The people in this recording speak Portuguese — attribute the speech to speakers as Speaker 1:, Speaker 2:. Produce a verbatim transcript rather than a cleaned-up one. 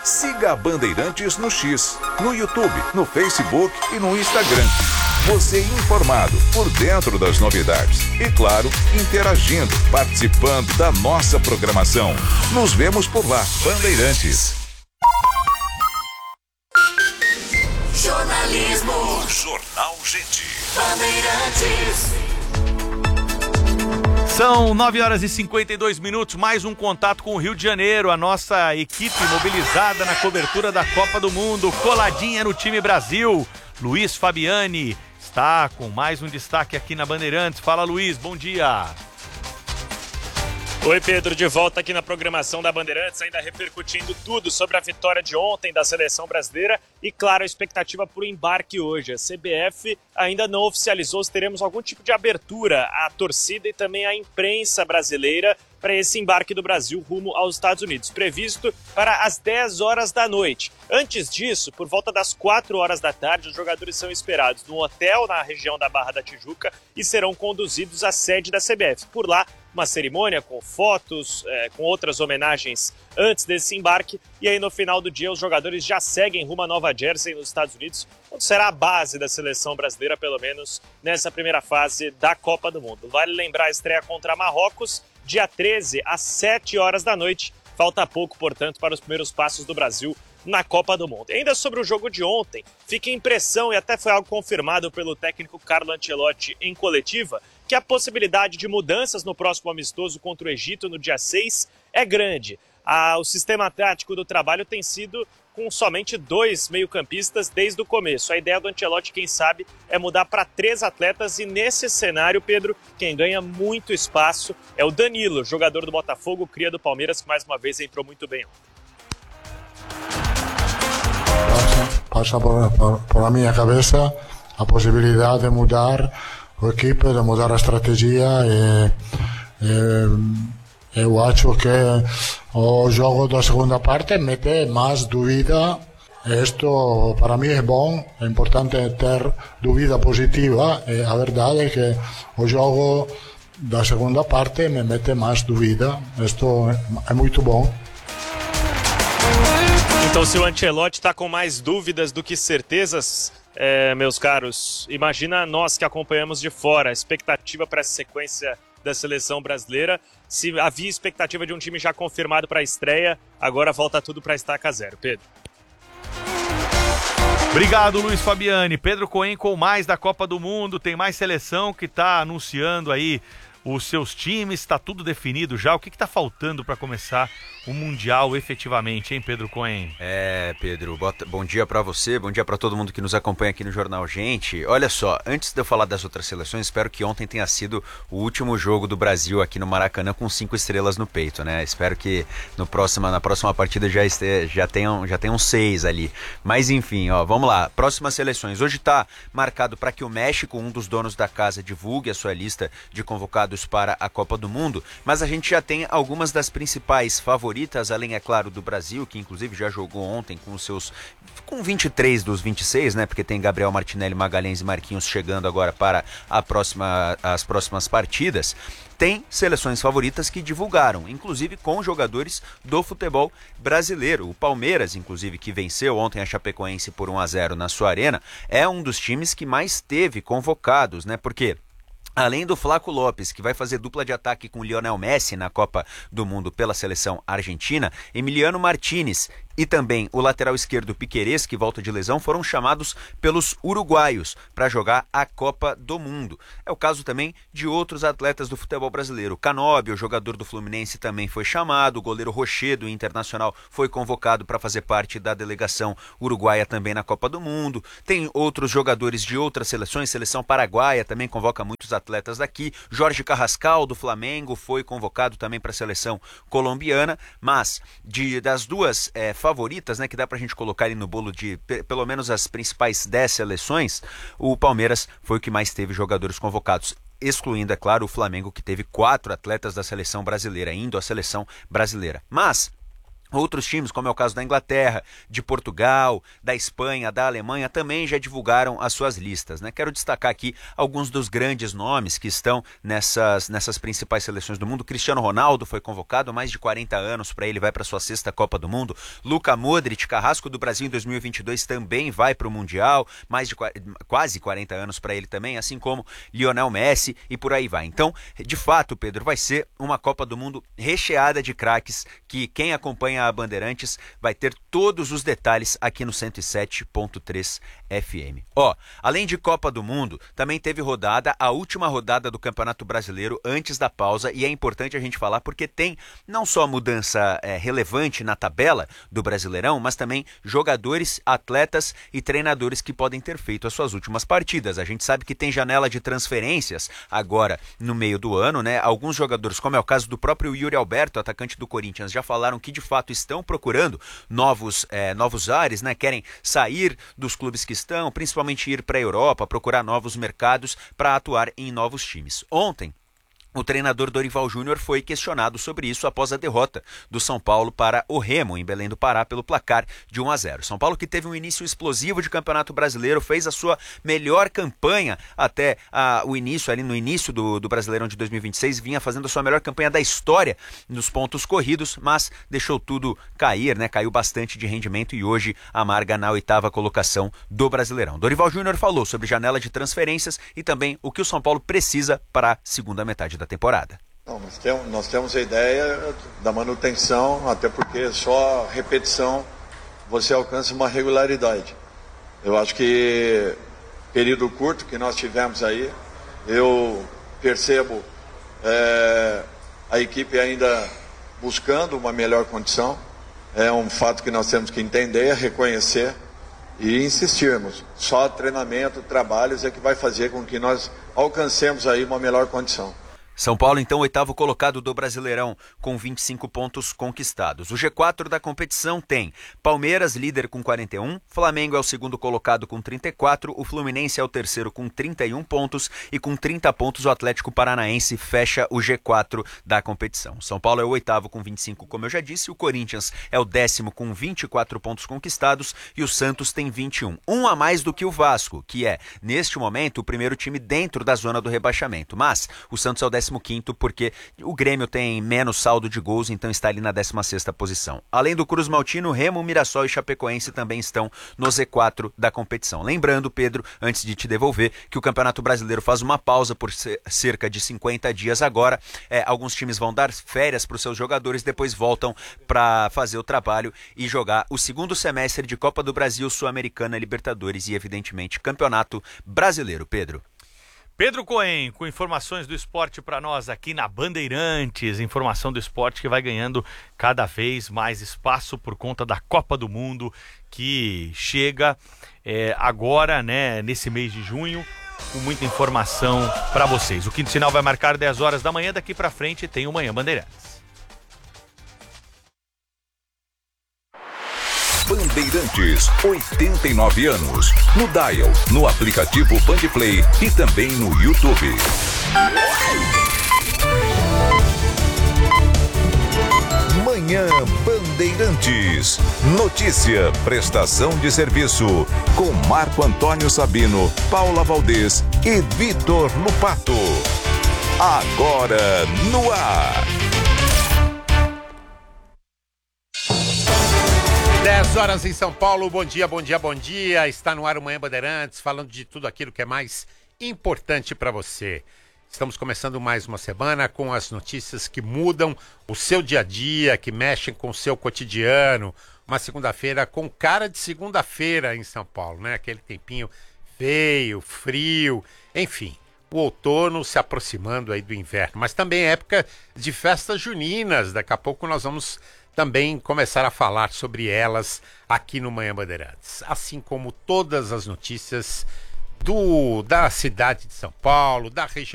Speaker 1: Siga a Bandeirantes no X, no YouTube, no Facebook e no Instagram. Você informado, por dentro das novidades. E claro, interagindo, participando da nossa programação. Nos vemos por lá. Bandeirantes.
Speaker 2: Jornalismo.
Speaker 3: Jornal Gente.
Speaker 2: Bandeirantes.
Speaker 4: São nove horas e cinquenta e dois minutos, mais um contato com o Rio de Janeiro, a nossa equipe mobilizada na cobertura da Copa do Mundo, coladinha no time Brasil. Luiz Fabiani está com mais um destaque aqui na Bandeirantes. Fala, Luiz, bom dia.
Speaker 5: Oi, Pedro, de volta aqui na programação da Bandeirantes, ainda repercutindo tudo sobre a vitória de ontem da seleção brasileira e, claro, a expectativa para o embarque hoje. A C B F ainda não oficializou se teremos algum tipo de abertura à torcida e também à imprensa brasileira para esse embarque do Brasil rumo aos Estados Unidos, previsto para as dez horas da noite. Antes disso, por volta das quatro horas da tarde, os jogadores são esperados no hotel na região da Barra da Tijuca e serão conduzidos à sede da C B F. Por lá, uma cerimônia com fotos, é, com outras homenagens antes desse embarque. E aí no final do dia os jogadores já seguem rumo a Nova Jersey, nos Estados Unidos, onde será a base da seleção brasileira, pelo menos nessa primeira fase da Copa do Mundo. Vale lembrar a estreia contra Marrocos, dia treze, às sete horas da noite. Falta pouco, portanto, para os primeiros passos do Brasil na Copa do Mundo. E ainda sobre o jogo de ontem, fica a impressão, e até foi algo confirmado pelo técnico Carlo Ancelotti em coletiva, que a possibilidade de mudanças no próximo amistoso contra o Egito no dia seis é grande. Ah, o sistema tático do trabalho tem sido com somente dois meio-campistas desde o começo. A ideia do Ancelotti, quem sabe, é mudar para três atletas e nesse cenário, Pedro, quem ganha muito espaço é o Danilo, jogador do Botafogo, cria do Palmeiras, que mais uma vez entrou muito bem ontem.
Speaker 6: Passa por, por, por la minha cabeça a possibilidade de mudar o equipe, de mudar a estratégia e, e eu acho que o jogo da segunda parte mete mais dúvida. Isto para mim é bom, é importante ter dúvida positiva e a verdade é que o jogo da segunda parte me mete mais dúvida. Isto é muito bom.
Speaker 5: Então, se o Ancelotti está com mais dúvidas do que certezas, é, meus caros, imagina nós que acompanhamos de fora a expectativa para essa sequência da seleção brasileira. Se havia expectativa de um time já confirmado para a estreia, agora volta tudo para a estaca zero. Pedro.
Speaker 4: Obrigado, Luiz Fabiani. Pedro Cohen com mais da Copa do Mundo. Tem mais seleção que está anunciando aí os seus times, está tudo definido já. O que está faltando para começar o Mundial efetivamente, hein, Pedro Cohen?
Speaker 7: É, Pedro, bom dia para você, bom dia para todo mundo que nos acompanha aqui no Jornal Gente. Olha só, antes de eu falar das outras seleções, espero que ontem tenha sido o último jogo do Brasil aqui no Maracanã com cinco estrelas no peito, né? Espero que no próxima, na próxima partida já, este, já, tenham, já tenham seis ali. Mas enfim, ó, vamos lá, próximas seleções. Hoje está marcado para que o México, um dos donos da casa, divulgue a sua lista de convocados para a Copa do Mundo, mas a gente já tem algumas das principais favoritas, além, é claro, do Brasil, que inclusive já jogou ontem com os seus, com vinte e três dos vinte e seis, né, porque tem Gabriel Martinelli, Magalhães e Marquinhos chegando agora para a próxima, as próximas partidas. Tem seleções favoritas que divulgaram, inclusive com jogadores do futebol brasileiro. O Palmeiras, inclusive, que venceu ontem a Chapecoense por um a zero na sua arena, é um dos times que mais teve convocados, né, porque além do Flaco Lopes, que vai fazer dupla de ataque com Lionel Messi na Copa do Mundo pela seleção argentina, Emiliano Martínez e também o lateral esquerdo Piquerez, que volta de lesão, foram chamados pelos uruguaios para jogar a Copa do Mundo. É o caso também de outros atletas do futebol brasileiro. Canóbio, o jogador do Fluminense, também foi chamado. O goleiro Rocher, do Internacional, foi convocado para fazer parte da delegação uruguaia também na Copa do Mundo. Tem outros jogadores de outras seleções, seleção paraguaia também convoca muitos atletas daqui. Jorge Carrascal, do Flamengo, foi convocado também para a seleção colombiana, mas de, das duas é, favoritas, né, que dá pra gente colocar ali no bolo de p- pelo menos as principais dez seleções, o Palmeiras foi o que mais teve jogadores convocados, excluindo, é claro, o Flamengo, que teve quatro atletas da seleção brasileira, indo à seleção brasileira. Mas Outros times, como é o caso da Inglaterra, de Portugal, da Espanha, da Alemanha, também já divulgaram as suas listas, né? Quero destacar aqui alguns dos grandes nomes que estão nessas, nessas principais seleções do mundo. Cristiano Ronaldo foi convocado, mais de quarenta anos para ele, vai para sua sexta Copa do Mundo. Luka Modric, carrasco do Brasil em dois mil e vinte e dois, também vai para o Mundial, mais de quase quarenta anos para ele também, assim como Lionel Messi e por aí vai. Então, de fato, Pedro, vai ser uma Copa do Mundo recheada de craques que quem acompanha a Bandeirantes vai ter todos os detalhes aqui no cento e sete ponto três F M. Ó, além de Copa do Mundo, também teve rodada, a última rodada do Campeonato Brasileiro antes da pausa, e é importante a gente falar porque tem não só mudança é, relevante na tabela do Brasileirão, mas também jogadores, atletas e treinadores que podem ter feito as suas últimas partidas. A gente sabe que tem janela de transferências agora no meio do ano, né? Alguns jogadores, como é o caso do próprio Yuri Alberto, atacante do Corinthians, já falaram que de fato estão procurando novos, é, novos ares, né? Querem sair dos clubes que estão, principalmente ir para a Europa, procurar novos mercados para atuar em novos times. Ontem, o treinador Dorival Júnior foi questionado sobre isso após a derrota do São Paulo para o Remo, em Belém do Pará, pelo placar de um a zero. São Paulo, que teve um início explosivo de Campeonato Brasileiro, fez a sua melhor campanha até ah, o início, ali no início do, do Brasileirão de dois mil e vinte e seis, vinha fazendo a sua melhor campanha da história nos pontos corridos, mas deixou tudo cair, né? Caiu bastante de rendimento e hoje amarga na oitava colocação do Brasileirão. Dorival Júnior falou sobre janela de transferências e também o que o São Paulo precisa para a segunda metade da temporada.
Speaker 8: Não, nós, temos, nós temos a ideia da manutenção, até porque só repetição você alcança uma regularidade. Eu acho que período curto que nós tivemos aí, eu percebo é, a equipe ainda buscando uma melhor condição. É um fato que nós temos que entender, reconhecer e insistirmos. Só treinamento, trabalhos é que vai fazer com que nós alcancemos aí uma melhor condição.
Speaker 7: São Paulo, então, oitavo colocado do Brasileirão, com vinte e cinco pontos conquistados. O G quatro da competição tem Palmeiras, líder com quarenta e um, Flamengo é o segundo colocado com trinta e quatro, o Fluminense é o terceiro com trinta e um pontos e com trinta pontos o Atlético Paranaense fecha o G quatro da competição. São Paulo é o oitavo com vinte e cinco, como eu já disse, o Corinthians é o décimo com vinte e quatro pontos conquistados e o Santos tem vinte e um. Um a mais do que o Vasco, que é, neste momento, o primeiro time dentro da zona do rebaixamento. Mas o Santos é o décimo quinto porque o Grêmio tem menos saldo de gols, então está ali na décima sexta posição. Além do Cruz Maltino, Remo, Mirassol e Chapecoense também estão no Z quatro da competição. Lembrando, Pedro, antes de te devolver, que o Campeonato Brasileiro faz uma pausa por cerca de cinquenta dias agora. É, alguns times vão dar férias para os seus jogadores, depois voltam para fazer o trabalho e jogar o segundo semestre de Copa do Brasil, Sul-Americana, Libertadores e, evidentemente, Campeonato Brasileiro. Pedro.
Speaker 4: Pedro Cohen, com informações do esporte para nós aqui na Bandeirantes, informação do esporte que vai ganhando cada vez mais espaço por conta da Copa do Mundo, que chega é, agora, né, nesse mês de junho, com muita informação para vocês. O Quinto Sinal vai marcar dez horas da manhã, daqui para frente tem o Manhã Bandeirantes.
Speaker 1: Bandeirantes, oitenta e nove anos. No Dial, no aplicativo Bandplay e também no YouTube. Manhã Bandeirantes. Notícia, prestação de serviço. Com Marco Antônio Sabino, Paula Valdez e Vitor Lupato. Agora no ar.
Speaker 9: dez horas em São Paulo, bom dia, bom dia, bom dia. Está no ar o Manhã Bandeirantes, falando de tudo aquilo que é mais importante para você. Estamos começando mais uma semana com as notícias que mudam o seu dia a dia, que mexem com o seu cotidiano. Uma segunda-feira com cara de segunda-feira em São Paulo, né? Aquele tempinho feio, frio, enfim. O outono se aproximando aí do inverno, mas também é época de festas juninas. Daqui a pouco nós vamos também começar a falar sobre elas aqui no Manhã Bandeirantes. Assim como todas as notícias do, da cidade de São Paulo, da região